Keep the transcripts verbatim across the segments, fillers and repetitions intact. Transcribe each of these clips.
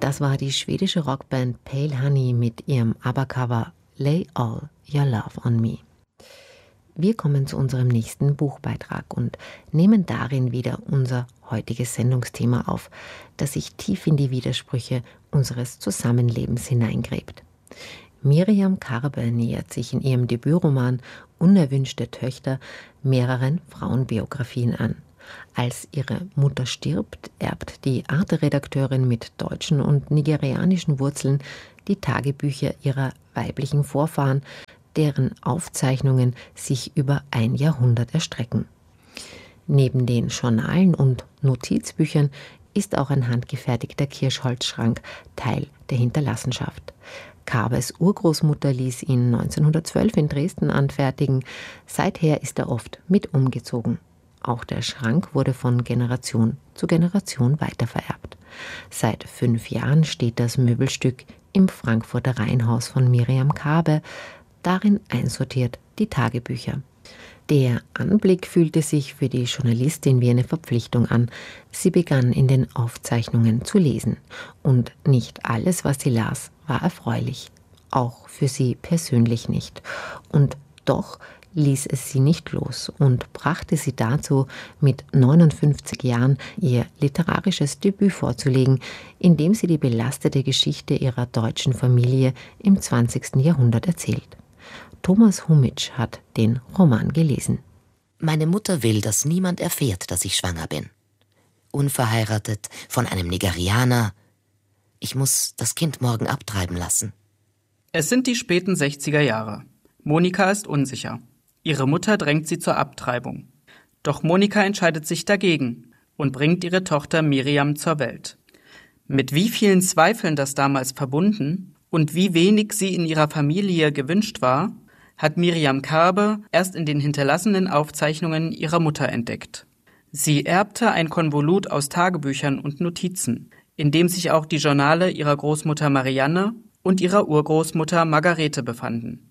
Das war die schwedische Rockband Pale Honey mit ihrem ABBA-Cover Lay All Your Love on Me. Wir kommen zu unserem nächsten Buchbeitrag und nehmen darin wieder unser heutiges Sendungsthema auf, das sich tief in die Widersprüche unseres Zusammenlebens hineingräbt. Miriam Karbe nähert sich in ihrem Debütroman Unerwünschte Töchter mehreren Frauenbiografien an. Als ihre Mutter stirbt, erbt die Arte-Redakteurin mit deutschen und nigerianischen Wurzeln die Tagebücher ihrer weiblichen Vorfahren, deren Aufzeichnungen sich über ein Jahrhundert erstrecken. Neben den Journalen und Notizbüchern ist auch ein handgefertigter Kirschholzschrank Teil der Hinterlassenschaft. Karbes Urgroßmutter ließ ihn neunzehnhundertzwölf in Dresden anfertigen. Seither ist er oft mit umgezogen. Auch der Schrank wurde von Generation zu Generation weitervererbt. Seit fünf Jahren steht das Möbelstück im Frankfurter Reihenhaus von Miriam Karbe, darin einsortiert die Tagebücher. Der Anblick fühlte sich für die Journalistin wie eine Verpflichtung an. Sie begann in den Aufzeichnungen zu lesen. Und nicht alles, was sie las, war erfreulich. Auch für sie persönlich nicht. Und doch ließ es sie nicht los und brachte sie dazu, mit neunundfünfzig Jahren ihr literarisches Debüt vorzulegen, indem sie die belastete Geschichte ihrer deutschen Familie im zwanzigsten Jahrhundert erzählt. Thomas Humitsch hat den Roman gelesen. Meine Mutter will, dass niemand erfährt, dass ich schwanger bin. Unverheiratet, von einem Nigerianer. Ich muss das Kind morgen abtreiben lassen. Es sind die späten sechziger Jahre. Monika ist unsicher. Ihre Mutter drängt sie zur Abtreibung. Doch Monika entscheidet sich dagegen und bringt ihre Tochter Miriam zur Welt. Mit wie vielen Zweifeln das damals verbunden und wie wenig sie in ihrer Familie gewünscht war, hat Miriam Karbe erst in den hinterlassenen Aufzeichnungen ihrer Mutter entdeckt. Sie erbte ein Konvolut aus Tagebüchern und Notizen, in dem sich auch die Journale ihrer Großmutter Marianne und ihrer Urgroßmutter Margarete befanden.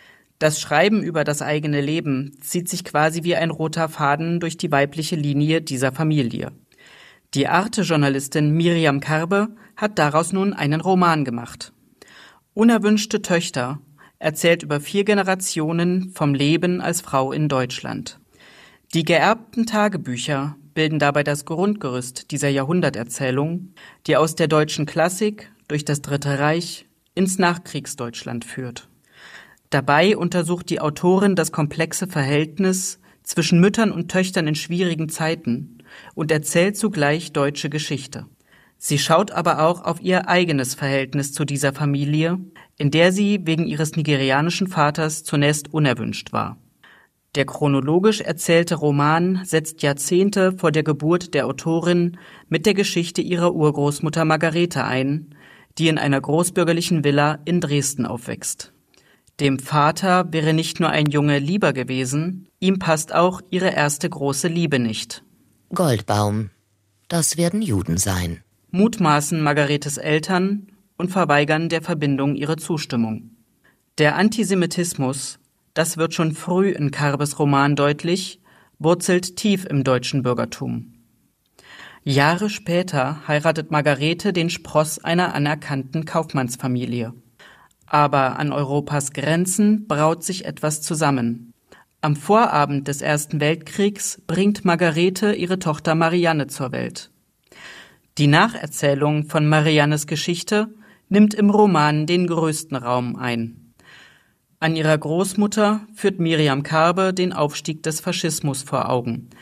Das Schreiben über das eigene Leben zieht sich quasi wie ein roter Faden durch die weibliche Linie dieser Familie. Die Arte-Journalistin Miriam Karbe hat daraus nun einen Roman gemacht. Unerwünschte Töchter erzählt über vier Generationen vom Leben als Frau in Deutschland. Die geerbten Tagebücher bilden dabei das Grundgerüst dieser Jahrhunderterzählung, die aus der deutschen Klassik durch das Dritte Reich ins Nachkriegsdeutschland führt. Dabei untersucht die Autorin das komplexe Verhältnis zwischen Müttern und Töchtern in schwierigen Zeiten und erzählt zugleich deutsche Geschichte. Sie schaut aber auch auf ihr eigenes Verhältnis zu dieser Familie, in der sie wegen ihres nigerianischen Vaters zunächst unerwünscht war. Der chronologisch erzählte Roman setzt Jahrzehnte vor der Geburt der Autorin mit der Geschichte ihrer Urgroßmutter Margarete ein, die in einer großbürgerlichen Villa in Dresden aufwächst. Dem Vater wäre nicht nur ein Junge lieber gewesen, ihm passt auch ihre erste große Liebe nicht. Goldbaum, das werden Juden sein. Mutmaßen Margaretes Eltern und verweigern der Verbindung ihre Zustimmung. Der Antisemitismus, das wird schon früh in Karbes Roman deutlich, wurzelt tief im deutschen Bürgertum. Jahre später heiratet Margarete den Spross einer anerkannten Kaufmannsfamilie. Aber an Europas Grenzen braut sich etwas zusammen. Am Vorabend des Ersten Weltkriegs bringt Margarete ihre Tochter Marianne zur Welt. Die Nacherzählung von Mariannes Geschichte nimmt im Roman den größten Raum ein. An ihrer Großmutter führt Miriam Karbe den Aufstieg des Faschismus vor Augen.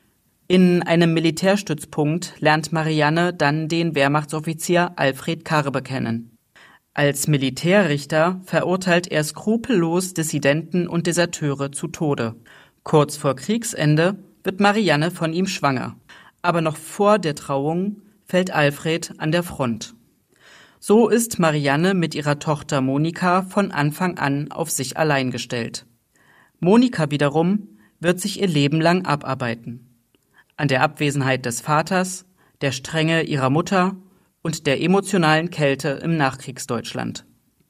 In einem Militärstützpunkt lernt Marianne dann den Wehrmachtsoffizier Alfred Karbe kennen. Als Militärrichter verurteilt er skrupellos Dissidenten und Deserteure zu Tode. Kurz vor Kriegsende wird Marianne von ihm schwanger. Aber noch vor der Trauung fällt Alfred an der Front. So ist Marianne mit ihrer Tochter Monika von Anfang an auf sich allein gestellt. Monika wiederum wird sich ihr Leben lang abarbeiten. An der Abwesenheit des Vaters, der Strenge ihrer Mutter und der emotionalen Kälte im Nachkriegsdeutschland.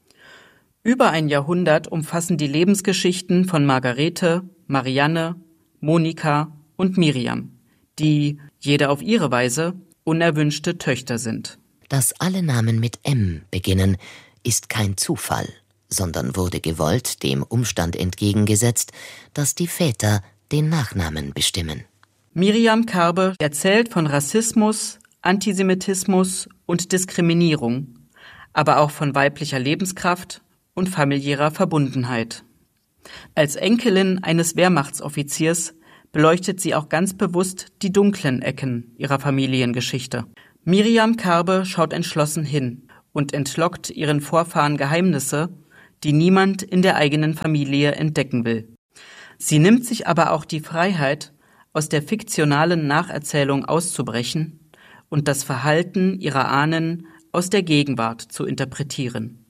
Über ein Jahrhundert umfassen die Lebensgeschichten von Margarete, Marianne, Monika und Miriam, die, jede auf ihre Weise, unerwünschte Töchter sind. Dass alle Namen mit M beginnen, ist kein Zufall, sondern wurde gewollt dem Umstand entgegengesetzt, dass die Väter den Nachnamen bestimmen. Miriam Karbe erzählt von Rassismus, Antisemitismus und Diskriminierung, aber auch von weiblicher Lebenskraft und familiärer Verbundenheit. Als Enkelin eines Wehrmachtsoffiziers beleuchtet sie auch ganz bewusst die dunklen Ecken ihrer Familiengeschichte. Miriam Karbe schaut entschlossen hin und entlockt ihren Vorfahren Geheimnisse, die niemand in der eigenen Familie entdecken will. Sie nimmt sich aber auch die Freiheit, aus der fiktionalen Nacherzählung auszubrechen und das Verhalten ihrer Ahnen aus der Gegenwart zu interpretieren.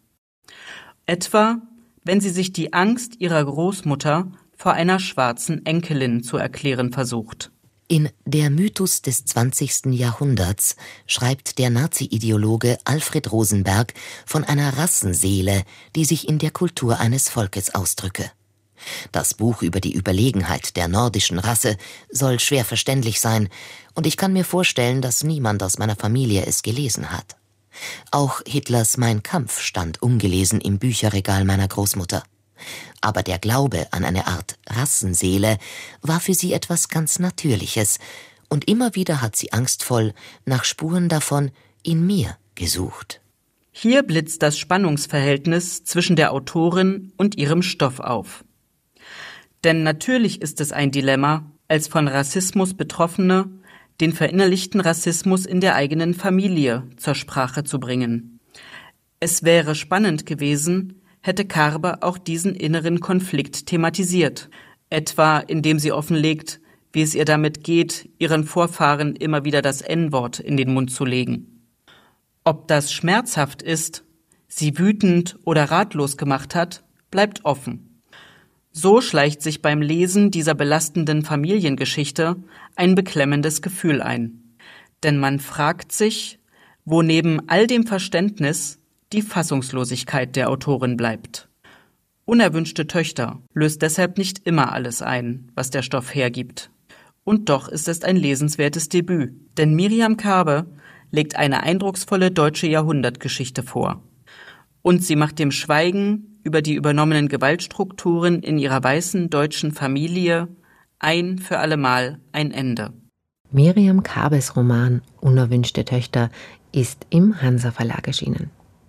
Etwa, wenn sie sich die Angst ihrer Großmutter vor einer schwarzen Enkelin zu erklären versucht. In Der Mythos des zwanzigsten Jahrhunderts schreibt der Nazi-Ideologe Alfred Rosenberg von einer Rassenseele, die sich in der Kultur eines Volkes ausdrücke. Das Buch über die Überlegenheit der nordischen Rasse soll schwer verständlich sein, und ich kann mir vorstellen, dass niemand aus meiner Familie es gelesen hat. Auch Hitlers Mein Kampf stand ungelesen im Bücherregal meiner Großmutter. Aber der Glaube an eine Art Rassenseele war für sie etwas ganz Natürliches, und immer wieder hat sie angstvoll nach Spuren davon in mir gesucht. Hier blitzt das Spannungsverhältnis zwischen der Autorin und ihrem Stoff auf. Denn natürlich ist es ein Dilemma, als von Rassismus Betroffene den verinnerlichten Rassismus in der eigenen Familie zur Sprache zu bringen. Es wäre spannend gewesen, hätte Karbe auch diesen inneren Konflikt thematisiert, etwa indem sie offenlegt, wie es ihr damit geht, ihren Vorfahren immer wieder das En-Wort in den Mund zu legen. Ob das schmerzhaft ist, sie wütend oder ratlos gemacht hat, bleibt offen. So schleicht sich beim Lesen dieser belastenden Familiengeschichte ein beklemmendes Gefühl ein. Denn man fragt sich, wo neben all dem Verständnis die Fassungslosigkeit der Autorin bleibt. Unerwünschte Töchter löst deshalb nicht immer alles ein, was der Stoff hergibt. Und doch ist es ein lesenswertes Debüt, denn Miriam Karbe legt eine eindrucksvolle deutsche Jahrhundertgeschichte vor. Und sie macht dem Schweigen über die übernommenen Gewaltstrukturen in ihrer weißen deutschen Familie ein für allemal ein Ende. Miriam Karbes Roman Unerwünschte Töchter ist im Hansa Verlag erschienen.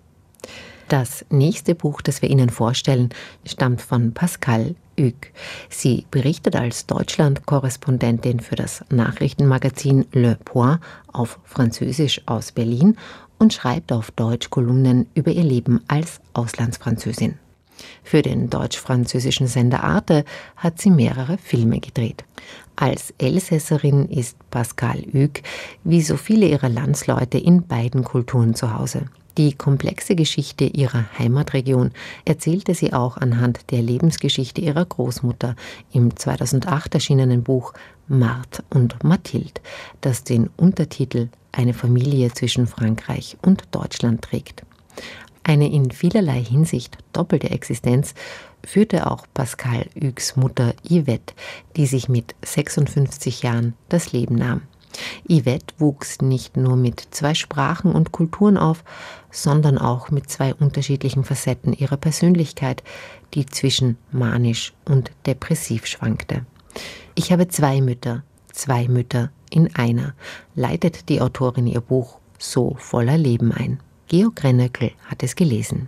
Das nächste Buch, das wir Ihnen vorstellen, stammt von Pascale Hugues. Sie berichtet als Deutschland-Korrespondentin für das Nachrichtenmagazin Le Point auf Französisch aus Berlin und schreibt auf Deutsch Kolumnen über ihr Leben als Auslandsfranzösin. Für den deutsch-französischen Sender Arte hat sie mehrere Filme gedreht. Als Elsässerin ist Pascale Hugues wie so viele ihrer Landsleute in beiden Kulturen zu Hause. Die komplexe Geschichte ihrer Heimatregion erzählte sie auch anhand der Lebensgeschichte ihrer Großmutter im zweitausendacht erschienenen Buch Marthe und Mathilde, das den Untertitel Eine Familie zwischen Frankreich und Deutschland trägt. Eine in vielerlei Hinsicht doppelte Existenz führte auch Pascale Hugues Mutter Yvette, die sich mit sechsundfünfzig Jahren das Leben nahm. Yvette wuchs nicht nur mit zwei Sprachen und Kulturen auf, sondern auch mit zwei unterschiedlichen Facetten ihrer Persönlichkeit, die zwischen manisch und depressiv schwankte. Ich habe zwei Mütter, zwei Mütter in einer, leitet die Autorin ihr Buch So voller Leben ein. Georg Rennöckel hat es gelesen.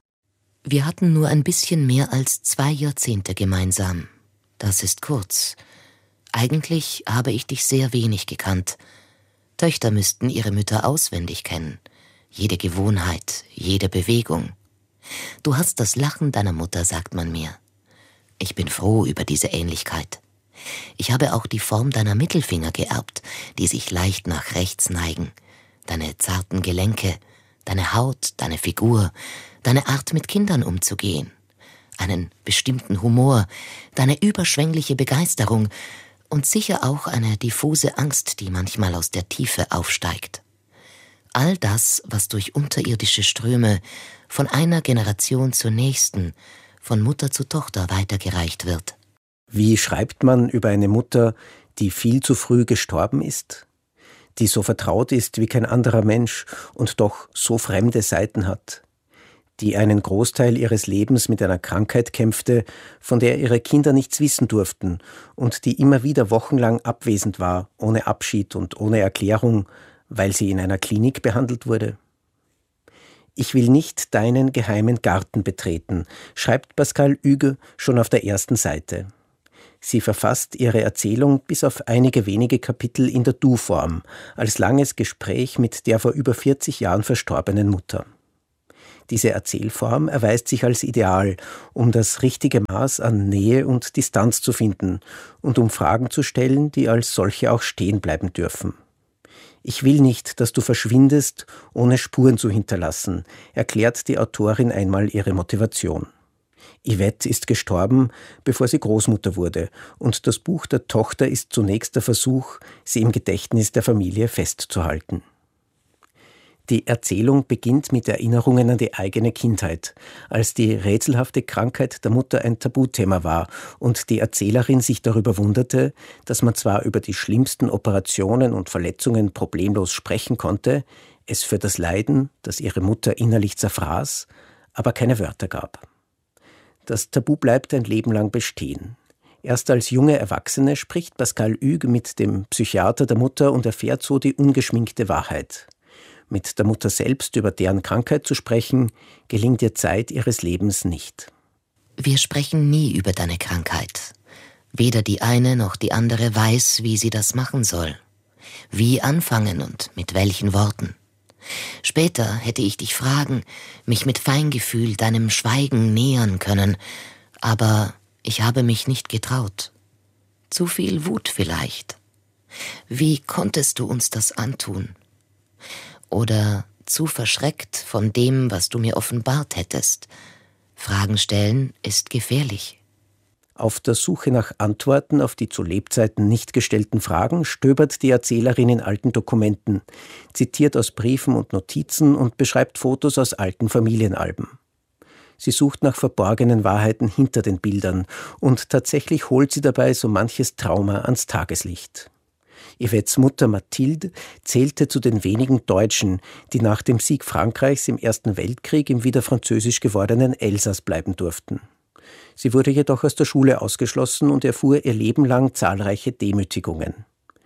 Wir hatten nur ein bisschen mehr als zwei Jahrzehnte gemeinsam. Das ist kurz. Eigentlich habe ich dich sehr wenig gekannt. Töchter müssten ihre Mütter auswendig kennen. Jede Gewohnheit, jede Bewegung. Du hast das Lachen deiner Mutter, sagt man mir. Ich bin froh über diese Ähnlichkeit. Ich habe auch die Form deiner Mittelfinger geerbt, die sich leicht nach rechts neigen. Deine zarten Gelenke, deine Haut, deine Figur, deine Art mit Kindern umzugehen. Einen bestimmten Humor, deine überschwängliche Begeisterung und sicher auch eine diffuse Angst, die manchmal aus der Tiefe aufsteigt. All das, was durch unterirdische Ströme von einer Generation zur nächsten, von Mutter zu Tochter weitergereicht wird. Wie schreibt man über eine Mutter, die viel zu früh gestorben ist? die so vertraut ist wie kein anderer Mensch und doch so fremde Seiten hat, die einen Großteil ihres Lebens mit einer Krankheit kämpfte, von der ihre Kinder nichts wissen durften und die immer wieder wochenlang abwesend war, ohne Abschied und ohne Erklärung, weil sie in einer Klinik behandelt wurde? Ich will nicht deinen geheimen Garten betreten, schreibt Pascal Hugues schon auf der ersten Seite. Sie verfasst ihre Erzählung bis auf einige wenige Kapitel in der Du-Form, als langes Gespräch mit der vor über vierzig Jahren verstorbenen Mutter. Diese Erzählform erweist sich als ideal, um das richtige Maß an Nähe und Distanz zu finden und um Fragen zu stellen, die als solche auch stehen bleiben dürfen. Ich will nicht, dass du verschwindest, ohne Spuren zu hinterlassen, erklärt die Autorin einmal ihre Motivation. Yvette ist gestorben, bevor sie Großmutter wurde, und das Buch der Tochter ist zunächst der Versuch, sie im Gedächtnis der Familie festzuhalten. Die Erzählung beginnt mit Erinnerungen an die eigene Kindheit, als die rätselhafte Krankheit der Mutter ein Tabuthema war und die Erzählerin sich darüber wunderte, dass man zwar über die schlimmsten Operationen und Verletzungen problemlos sprechen konnte, es für das Leiden, das ihre Mutter innerlich zerfraß, aber keine Wörter gab. Das Tabu bleibt ein Leben lang bestehen. Erst als junge Erwachsene spricht Pascal Hugues mit dem Psychiater der Mutter und erfährt so die ungeschminkte Wahrheit. Mit der Mutter selbst über deren Krankheit zu sprechen, gelingt ihr Zeit ihres Lebens nicht. Wir sprechen nie über deine Krankheit. Weder die eine noch die andere weiß, wie sie das machen soll. Wie anfangen und mit welchen Worten. Später hätte ich dich fragen, mich mit Feingefühl deinem Schweigen nähern können, aber ich habe mich nicht getraut. Zu viel Wut vielleicht. Wie konntest du uns das antun? Oder zu verschreckt von dem, was du mir offenbart hättest. Fragen stellen ist gefährlich. Auf der Suche nach Antworten auf die zu Lebzeiten nicht gestellten Fragen stöbert die Erzählerin in alten Dokumenten, zitiert aus Briefen und Notizen und beschreibt Fotos aus alten Familienalben. Sie sucht nach verborgenen Wahrheiten hinter den Bildern und tatsächlich holt sie dabei so manches Trauma ans Tageslicht. Yvettes Mutter Mathilde zählte zu den wenigen Deutschen, die nach dem Sieg Frankreichs im Ersten Weltkrieg im wieder französisch gewordenen Elsass bleiben durften. Sie wurde jedoch aus der Schule ausgeschlossen und erfuhr ihr Leben lang zahlreiche Demütigungen.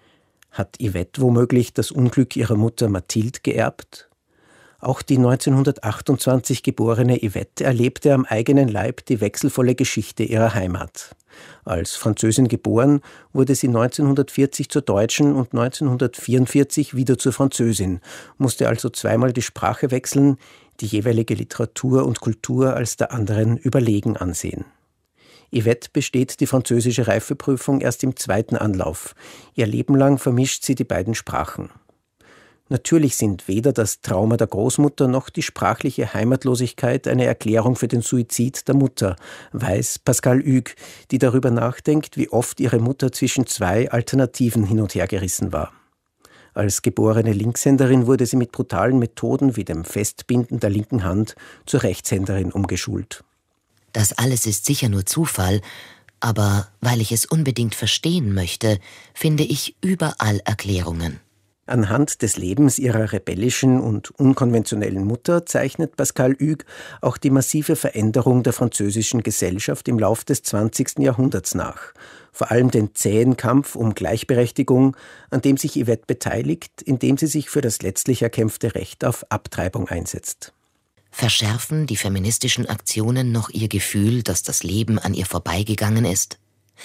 Hat Yvette womöglich das Unglück ihrer Mutter Mathilde geerbt? Auch die neunzehnhundertachtundzwanzig geborene Yvette erlebte am eigenen Leib die wechselvolle Geschichte ihrer Heimat. Als Französin geboren, wurde sie neunzehnhundertvierzig zur Deutschen und neunzehnhundertvierundvierzig wieder zur Französin, musste also zweimal die Sprache wechseln, die jeweilige Literatur und Kultur als der anderen überlegen ansehen. Yvette besteht die französische Reifeprüfung erst im zweiten Anlauf. Ihr Leben lang vermischt sie die beiden Sprachen. Natürlich sind weder das Trauma der Großmutter noch die sprachliche Heimatlosigkeit eine Erklärung für den Suizid der Mutter, weiß Pascal Hugues, die darüber nachdenkt, wie oft ihre Mutter zwischen zwei Alternativen hin und her gerissen war. Als geborene Linkshänderin wurde sie mit brutalen Methoden wie dem Festbinden der linken Hand zur Rechtshänderin umgeschult. Das alles ist sicher nur Zufall, aber weil ich es unbedingt verstehen möchte, finde ich überall Erklärungen. Anhand des Lebens ihrer rebellischen und unkonventionellen Mutter zeichnet Pascal Hugues auch die massive Veränderung der französischen Gesellschaft im Lauf des zwanzigsten Jahrhunderts nach. Vor allem den zähen Kampf um Gleichberechtigung, an dem sich Yvette beteiligt, indem sie sich für das letztlich erkämpfte Recht auf Abtreibung einsetzt. Verschärfen die feministischen Aktionen noch ihr Gefühl, dass das Leben an ihr vorbeigegangen ist?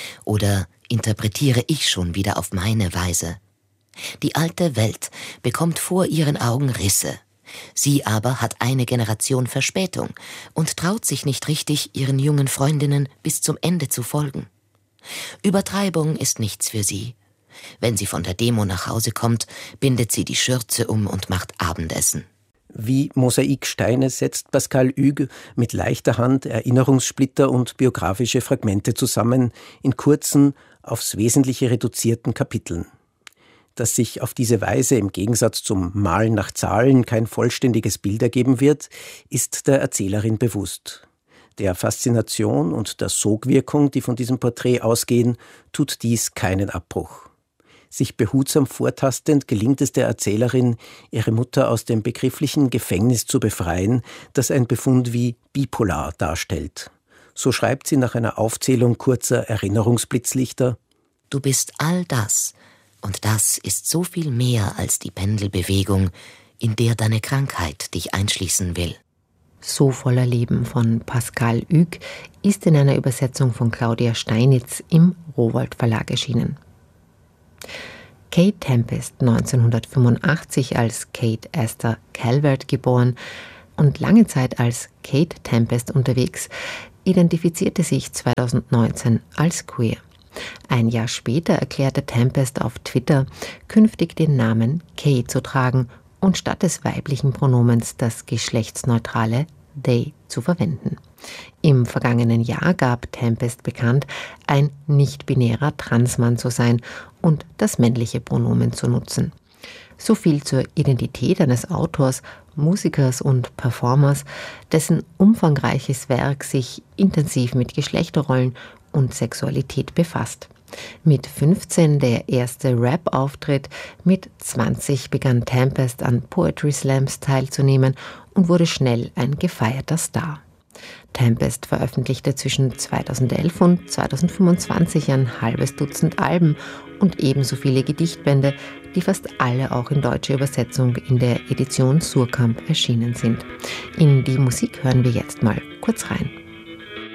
Oder interpretiere ich schon wieder auf meine Weise? Die alte Welt bekommt vor ihren Augen Risse. Sie aber hat eine Generation Verspätung und traut sich nicht richtig, ihren jungen Freundinnen bis zum Ende zu folgen. Übertreibung ist nichts für sie. Wenn sie von der Demo nach Hause kommt, bindet sie die Schürze um und macht Abendessen. Wie Mosaiksteine setzt Pascal Hugues mit leichter Hand Erinnerungssplitter und biografische Fragmente zusammen in kurzen, aufs Wesentliche reduzierten Kapiteln. Dass sich auf diese Weise im Gegensatz zum Malen nach Zahlen kein vollständiges Bild ergeben wird, ist der Erzählerin bewusst. Der Faszination und der Sogwirkung, die von diesem Porträt ausgehen, tut dies keinen Abbruch. Sich behutsam vortastend gelingt es der Erzählerin, ihre Mutter aus dem begrifflichen Gefängnis zu befreien, das ein Befund wie bipolar darstellt. So schreibt sie nach einer Aufzählung kurzer Erinnerungsblitzlichter: Du bist all das, und das ist so viel mehr als die Pendelbewegung, in der deine Krankheit dich einschließen will. So voller Leben von Pascal Hüg ist in einer Übersetzung von Claudia Steinitz im Rowohlt Verlag erschienen. Kate Tempest, neunzehnhundertfünfundachtzig als Kate Esther Calvert geboren und lange Zeit als Kate Tempest unterwegs, identifizierte sich zweitausendneunzehn als queer. Ein Jahr später erklärte Tempest auf Twitter, künftig den Namen Kay zu tragen und statt des weiblichen Pronomens das geschlechtsneutrale they zu verwenden. Im vergangenen Jahr gab Tempest bekannt, ein nicht-binärer Transmann zu sein und das männliche Pronomen zu nutzen. So viel zur Identität eines Autors, Musikers und Performers, dessen umfangreiches Werk sich intensiv mit Geschlechterrollen und Sexualität befasst. Mit fünfzehn der erste Rap-Auftritt, mit zwanzig begann Tempest an Poetry Slams teilzunehmen und wurde schnell ein gefeierter Star. Tempest veröffentlichte zwischen zweitausendelf und zweitausendfünfundzwanzig ein halbes Dutzend Alben und ebenso viele Gedichtbände, die fast alle auch in deutscher Übersetzung in der Edition Surkamp erschienen sind. In die Musik hören wir jetzt mal kurz rein.